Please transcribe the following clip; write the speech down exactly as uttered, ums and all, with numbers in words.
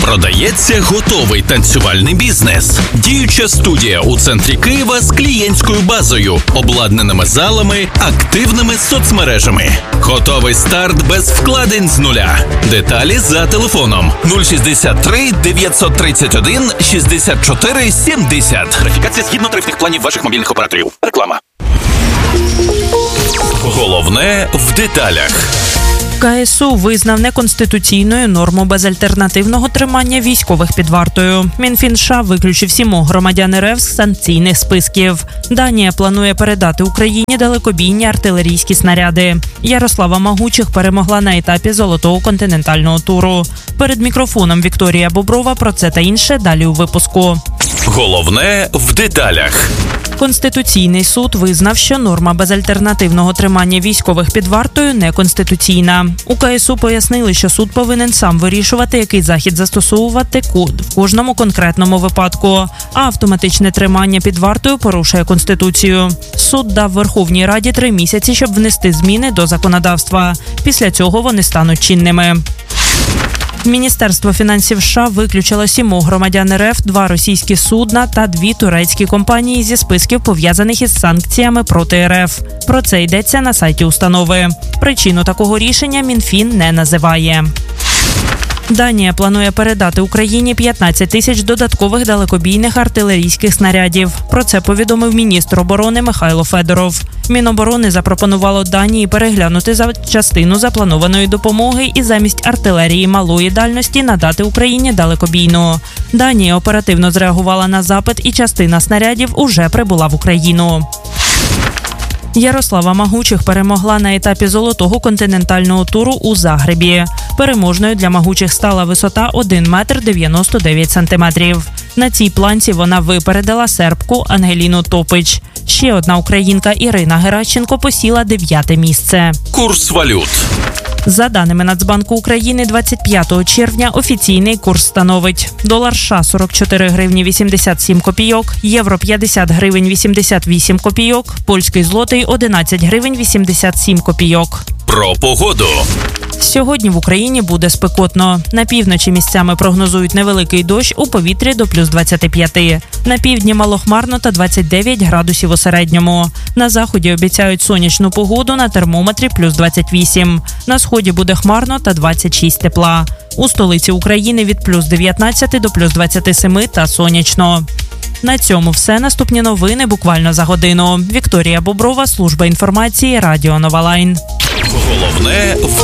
Продається готовий танцювальний бізнес. Діюча студія у центрі Києва з клієнтською базою, обладнаними залами, активними соцмережами. Готовий старт без вкладень з нуля. Деталі за телефоном нуль шістдесят три дев'ятсот тридцять один шістдесят чотири сімдесят. Верифікація згідно тарифних планів ваших мобільних операторів. Реклама. Головне в деталях. ка ес у визнав неконституційною норму безальтернативного тримання військових під вартою. Мінфін США виключив сімох громадян ер еф з санкційних списків. Данія планує передати Україні далекобійні артилерійські снаряди. Ярослава Магучих перемогла на етапі золотого континентального туру. Перед мікрофоном Вікторія Боброва про це та інше далі у випуску. Головне в деталях. Конституційний суд визнав, що норма безальтернативного тримання військових під вартою неконституційна. У ка ес у пояснили, що суд повинен сам вирішувати, який захід застосовувати в кожному конкретному випадку, а автоматичне тримання під вартою порушує Конституцію. Суд дав Верховній Раді три місяці, щоб внести зміни до законодавства. Після цього вони стануть чинними. Міністерство фінансів США виключило сімох громадян ер еф, два російські судна та дві турецькі компанії зі списків, пов'язаних із санкціями проти ер еф. Про це йдеться на сайті установи. Причину такого рішення Мінфін не називає. Данія планує передати Україні п'ятнадцять тисяч додаткових далекобійних артилерійських снарядів. Про це повідомив міністр оборони Михайло Федоров. Міноборони запропонувало Данії переглянути за частину запланованої допомоги і замість артилерії малої дальності надати Україні далекобійну. Данія оперативно зреагувала на запит, і частина снарядів уже прибула в Україну. Ярослава Магучих перемогла на етапі золотого континентального туру у Загребі. Переможною для Магучих стала висота один метр дев'яносто дев'ять сантиметрів. На цій планці вона випередила сербку Ангеліну Топич. Ще одна українка Ірина Геращенко посіла дев'яте місце. Курс валют. За даними Нацбанку України, двадцять п'ятого червня офіційний курс становить: долар США сорок чотири гривні вісімдесят сім копійок, євро п'ятдесят гривень вісімдесят вісім копійок, польський злотий одинадцять гривень вісімдесят сім копійок. Про погоду. Сьогодні в Україні буде спекотно. На півночі місцями прогнозують невеликий дощ, у повітрі до плюс двадцять п'ять. На півдні малохмарно та двадцять дев'ять градусів у середньому. На заході обіцяють сонячну погоду, на термометрі плюс двадцять вісім. На сході буде хмарно та двадцять шість тепла. У столиці України від плюс дев'ятнадцять до плюс двадцять сім та сонячно. На цьому все. Наступні новини буквально за годину. Вікторія Боброва, служба інформації, Радіо Нова Лайн. Головне в